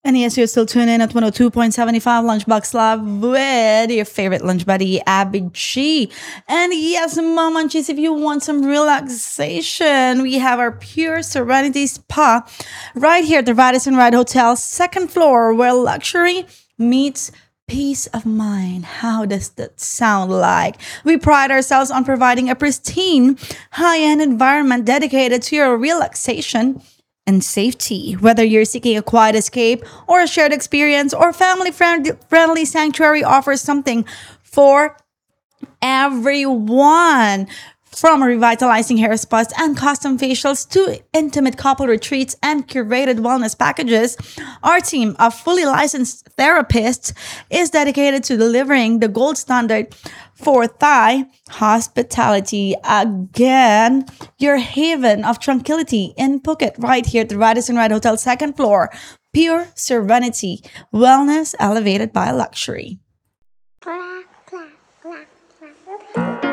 And yes, you're still tuned in at 102.75 Lunchbox Love with your favorite lunch buddy, Abby G. And yes, Mamanchis, if you want some relaxation, we have our Pure Serenity Spa right here at the Radisson Ride Hotel, second floor, where luxury meets peace of mind. How does that sound like? We pride ourselves on providing a pristine, high-end environment dedicated to your relaxation and safety. Whether you're seeking a quiet escape or a shared experience or friendly sanctuary offers something for everyone. From revitalizing hair spas and custom facials to intimate couple retreats and curated wellness packages, our team of fully licensed therapists is dedicated to delivering the gold standard for Thai hospitality. Again, your haven of tranquility in Phuket, right here at the Radisson Ride Hotel, second floor. Pure Serenity, wellness elevated by luxury. Clap, clap, clap, clap.